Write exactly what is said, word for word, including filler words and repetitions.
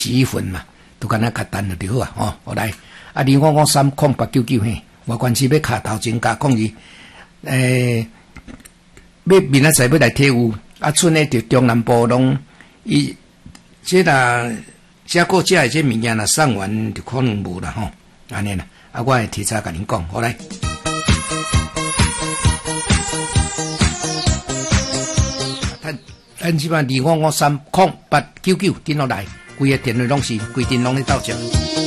洗衣粉嘛，都干那简单就就好啊，哦，好来，啊，二五五三空八九九嘿，我关系要卡头前加讲伊，诶，要明仔载要来体有，啊，剩诶着中南部拢伊，即若遮个遮诶即物件若送完就可能无啦吼，安尼啦，啊，我会提早甲恁讲，好来。咱即摆二五五三空八九九，电落来，规个电话拢是规电拢咧斗上。